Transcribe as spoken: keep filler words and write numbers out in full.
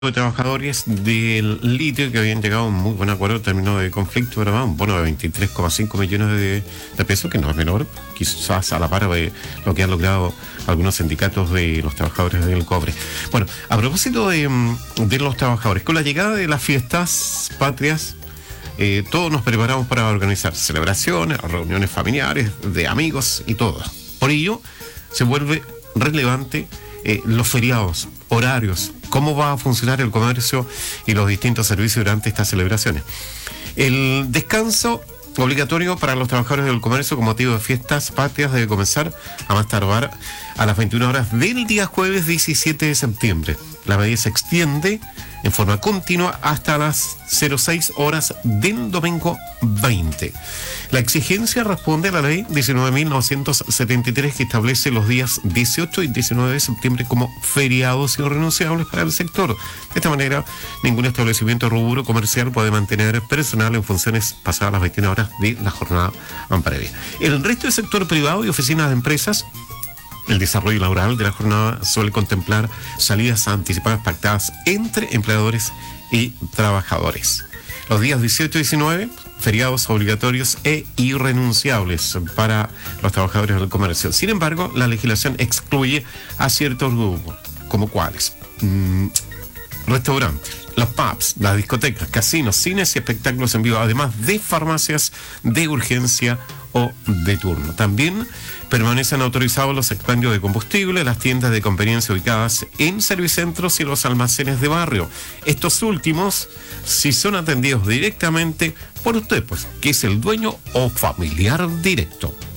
de trabajadores del litio que habían llegado a un muy buen acuerdo en términos de conflicto, ¿verdad? Un bono de veintitrés coma cinco millones de, de pesos, que no es menor, quizás a la par de lo que han logrado algunos sindicatos de los trabajadores del cobre. Bueno, a propósito de, de los trabajadores, con la llegada de las fiestas patrias, eh, todos nos preparamos para organizar celebraciones, reuniones familiares, de amigos y todo. Por ello, se vuelve relevante eh, los feriados, horarios, cómo va a funcionar el comercio y los distintos servicios durante estas celebraciones. El descanso obligatorio para los trabajadores del comercio con motivo de fiestas patrias debe comenzar a más tardar a las veintiuna horas del día jueves diecisiete de septiembre. La medida se extiende en forma continua hasta las cero seis horas del domingo veinte. La exigencia responde a la ley diecinueve mil novecientos setenta y tres, que establece los días dieciocho y diecinueve de septiembre como feriados irrenunciables para el sector. De esta manera, ningún establecimiento rubro comercial puede mantener personal en funciones pasadas las veintiuna horas de la jornada previa. El resto del sector privado y oficinas de empresas, el desarrollo laboral de la jornada suele contemplar salidas anticipadas pactadas entre empleadores y trabajadores. Los días dieciocho y diecinueve, feriados obligatorios e irrenunciables para los trabajadores del comercio. Sin embargo, la legislación excluye a ciertos grupos, como cuáles: mm, restaurantes, los pubs, las discotecas, casinos, cines y espectáculos en vivo, además de farmacias de urgencia o de turno. También permanecen autorizados los expendios de combustible, las tiendas de conveniencia ubicadas en servicentros y los almacenes de barrio. Estos últimos, si son atendidos directamente por usted, pues, que es el dueño o familiar directo.